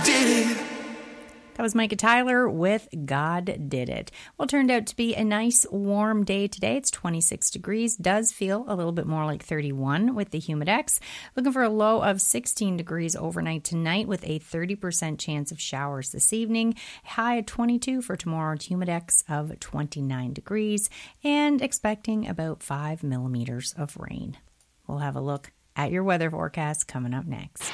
did it. That was Micah Tyler with God Did It. Well, it turned out to be a nice warm day today. It's 26 degrees. Does feel a little bit more like 31 with the Humidex. Looking for a low of 16 degrees overnight tonight with a 30% chance of showers this evening. High at 22 for tomorrow. Humidex of 29 degrees. And expecting about 5 millimeters of rain. We'll have a look at your weather forecast coming up next.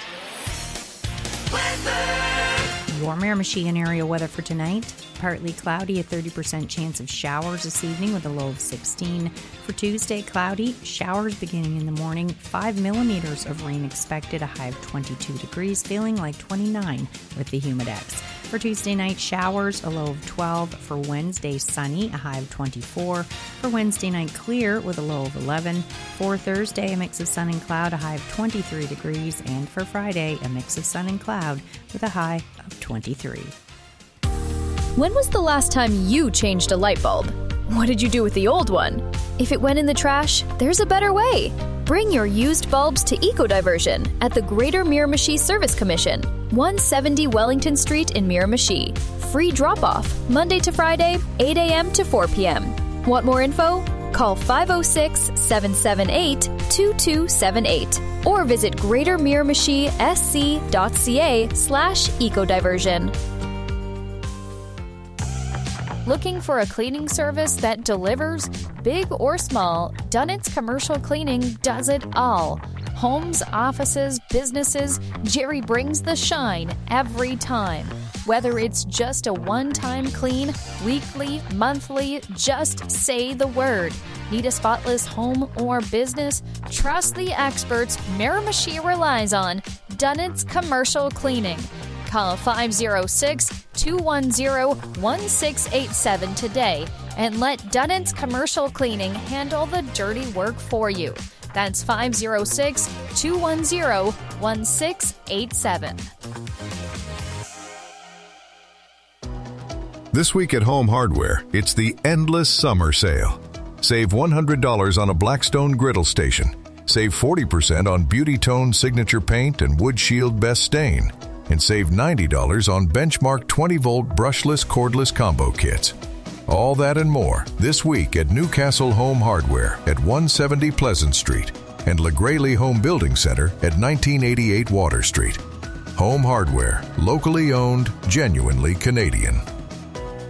Your Miramichi area weather for tonight. Partly cloudy, a 30% chance of showers this evening with a low of 16. For Tuesday, cloudy, showers beginning in the morning. 5 millimeters of rain expected, a high of 22 degrees, feeling like 29 with the Humidex. For Tuesday night, showers, a low of 12. For Wednesday, sunny, a high of 24. For Wednesday night, clear with a low of 11. For Thursday, a mix of sun and cloud, a high of 23 degrees. And for Friday, a mix of sun and cloud with a high of 23. When was the last time you changed a light bulb? What did you do with the old one? If it went in the trash, there's a better way. Bring your used bulbs to Eco-Diversion at the Greater Miramichi Service Commission, 170 Wellington Street in Miramichi. Free drop-off, Monday to Friday, 8 a.m. to 4 p.m. Want more info? Call 506-778-2278 or visit greatermiramichi.sc.ca/ecodiversion. Looking for a cleaning service that delivers? Big or small, Dunnett's Commercial Cleaning does it all. Homes, offices, businesses, Jerry brings the shine every time. Whether it's just a one-time clean, weekly, monthly, just say the word. Need a spotless home or business? Trust the experts Miramichi relies on. Dunnett's Commercial Cleaning. Call 506-210-1687 today and let Dunnett's Commercial Cleaning handle the dirty work for you. That's 506-210-1687. This week at Home Hardware, it's the Endless Summer Sale. Save $100 on a Blackstone griddle station. Save 40% on Beauty Tone Signature Paint and Wood Shield Best Stain. And save $90 on Benchmark 20-volt brushless cordless combo kits. All that and more this week at Newcastle Home Hardware at 170 Pleasant Street and LaGraley Home Building Center at 1988 Water Street. Home Hardware, locally owned, genuinely Canadian.